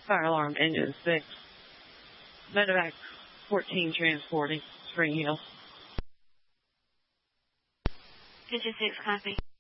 Fire alarm engine 6. Medevac 14 transporting Spring Hill. Engine 6, copy.